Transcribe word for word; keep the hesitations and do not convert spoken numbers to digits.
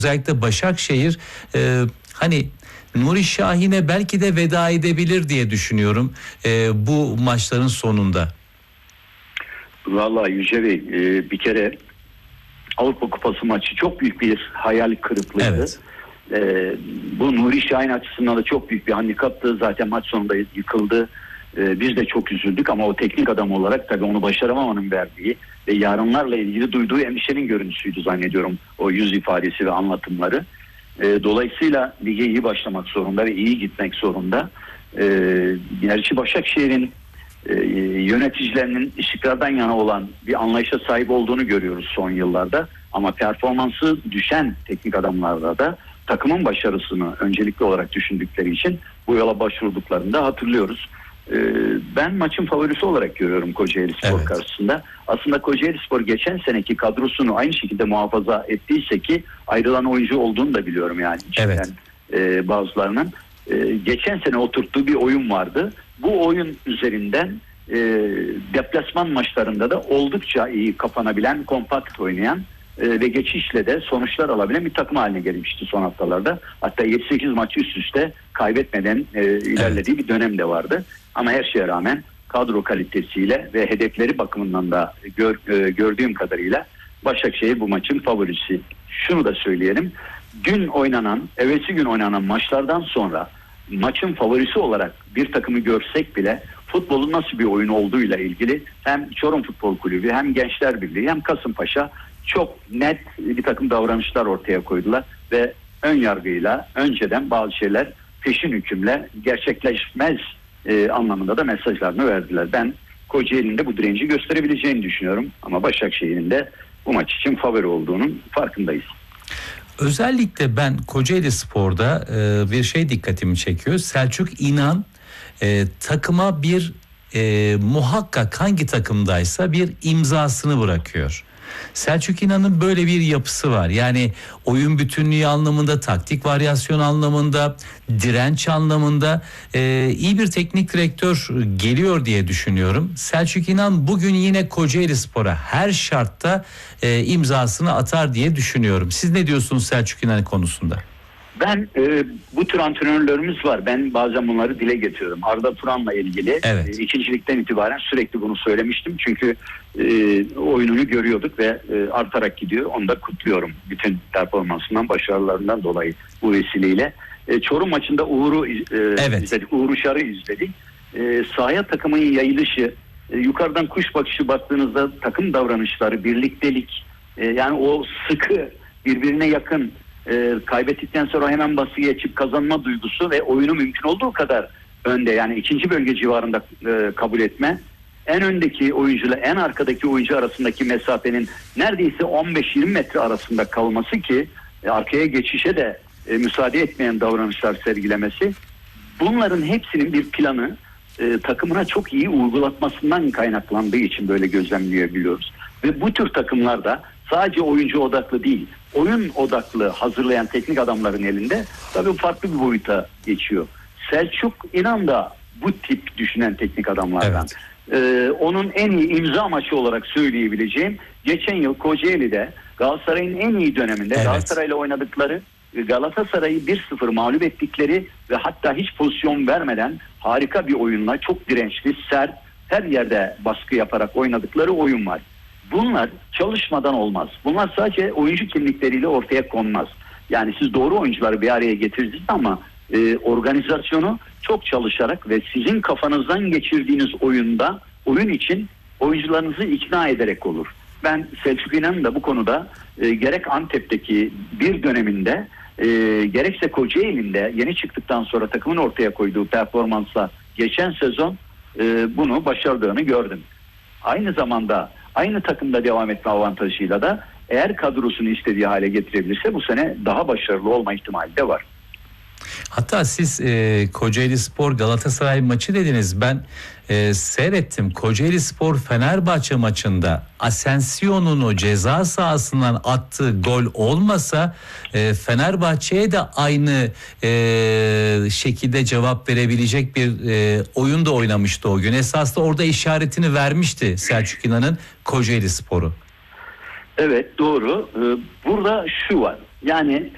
özellikle Başakşehir e, hani Nuri Şahin'e belki de veda edebilir diye düşünüyorum e, bu maçların sonunda. Vallahi Yüce Bey, e, bir kere Avrupa Kupası maçı çok büyük bir hayal kırıklığıydı. Evet. E, bu Nuri Şahin açısından da çok büyük bir handikaptı. Zaten maç sonunda yıkıldı. E, biz de çok üzüldük ama o teknik adam olarak tabii onu başaramamanın verdiği ve yarınlarla ilgili duyduğu endişenin görüntüsüydü zannediyorum o yüz ifadesi ve anlatımları. E, dolayısıyla lige iyi başlamak zorunda ve iyi gitmek zorunda. E, gerçi Başakşehir'in e, yöneticilerinin istikrardan yana olan bir anlayışa sahip olduğunu görüyoruz son yıllarda. Ama performansı düşen teknik adamlarda da takımın başarısını öncelikli olarak düşündükleri için bu yola başvurduklarını da hatırlıyoruz. E, ben maçın favorisi olarak görüyorum Kocaelispor evet. karşısında. Aslında Kocaelispor geçen seneki kadrosunu aynı şekilde muhafaza ettiyse ki ayrılan oyuncu olduğunu da biliyorum yani içinden evet. e, bazılarının. E, geçen sene oturttuğu bir oyun vardı. Bu oyun üzerinden e, deplasman maçlarında da oldukça iyi kapanabilen, kompakt oynayan e, ve geçişle de sonuçlar alabilen bir takım haline gelmişti son haftalarda. Hatta yedi sekiz maç üst üste kaybetmeden e, ilerlediği evet. bir dönem de vardı. Ama her şeye rağmen kadro kalitesiyle ve hedefleri bakımından da gör, e, gördüğüm kadarıyla Başakşehir bu maçın favorisi. Şunu da söyleyelim. Dün oynanan, evvelsi gün oynanan maçlardan sonra maçın favorisi olarak bir takımı görsek bile futbolun nasıl bir oyun olduğuyla ilgili hem Çorum Futbol Kulübü hem Gençler Birliği hem Kasımpaşa çok net bir takım davranışlar ortaya koydular ve ön yargıyla önceden bazı şeyler peşin hükümle gerçekleşmez e, anlamında da mesajlarını verdiler. Ben Kocaeli'nin de bu direnci gösterebileceğini düşünüyorum ama Başakşehir'in de bu maç için favori olduğunun farkındayız. Özellikle ben Kocaelispor'da e, bir şey dikkatimi çekiyor. Selçuk İnan e, takıma bir e, muhakkak hangi takımdaysa bir imzasını bırakıyor. Selçuk İnan'ın böyle bir yapısı var. Yani oyun bütünlüğü anlamında, taktik varyasyon anlamında, direnç anlamında e, iyi bir teknik direktör geliyor diye düşünüyorum. Selçuk İnan bugün yine Kocaelispor'a her şartta e, imzasını atar diye düşünüyorum. Siz ne diyorsunuz Selçuk İnan konusunda? Ben e, bu tür antrenörlerimiz var. Ben bazen bunları dile getiriyorum. Arda Turan'la ilgili evet. e, ikincilikten itibaren sürekli bunu söylemiştim. Çünkü e, oyununu görüyorduk ve e, artarak gidiyor. Onu da kutluyorum. Bütün performansından, başarılarından dolayı bu vesileyle. E, Çorum maçında Uğur'u e, evet. izledik. Uğur Uşar'ı izledik. E, sahaya takımın yayılışı, e, yukarıdan kuş bakışı baktığınızda takım davranışları, birliktelik, e, yani o sıkı, birbirine yakın, E, kaybettikten sonra hemen baskı geçip kazanma duygusu ve oyunu mümkün olduğu kadar önde, yani ikinci bölge civarında e, kabul etme, en öndeki oyuncuyla en arkadaki oyuncu arasındaki mesafenin neredeyse on beş yirmi metre arasında kalması ki e, arkaya geçişe de e, müsaade etmeyen davranışlar sergilemesi, bunların hepsinin bir planı e, takımına çok iyi uygulatmasından kaynaklandığı için böyle gözlemleyebiliyoruz. Ve bu tür takımlarda sadece oyuncu odaklı değil, oyun odaklı hazırlayan teknik adamların elinde tabii farklı bir boyuta geçiyor. Selçuk İnan da bu tip düşünen teknik adamlardan. Evet. Ee, onun en iyi imza maçı olarak söyleyebileceğim, geçen yıl Kocaeli'de Galatasaray'ın en iyi döneminde evet. Galatasaray'la oynadıkları, Galatasaray'ı bir sıfır mağlup ettikleri ve hatta hiç pozisyon vermeden harika bir oyunla çok dirençli, sert, her yerde baskı yaparak oynadıkları oyun var. Bunlar çalışmadan olmaz. Bunlar sadece oyuncu kimlikleriyle ortaya konmaz. Yani siz doğru oyuncuları bir araya getirdiniz ama e, organizasyonu çok çalışarak ve sizin kafanızdan geçirdiğiniz oyunda, oyun için oyuncularınızı ikna ederek olur. Ben Selçuk İnan'ın da bu konuda e, gerek Antep'teki bir döneminde e, gerekse Kocaeli'nde yeni çıktıktan sonra takımın ortaya koyduğu performansla geçen sezon e, bunu başardığını gördüm. Aynı zamanda aynı takımda devam etme avantajıyla da eğer kadrosunu istediği hale getirebilirse bu sene daha başarılı olma ihtimali de var. Hatta siz e, Kocaelispor Galatasaray maçı dediniz. Ben e, seyrettim. Kocaelispor Fenerbahçe maçında Asensio'nun o ceza sahasından attığı gol olmasa e, Fenerbahçe'ye de aynı e, şekilde cevap verebilecek bir e, oyun da oynamıştı o gün. Esasında orada işaretini vermişti Selçuk İnan'ın Kocaelispor'u. Evet, doğru. Burada şu var. Yani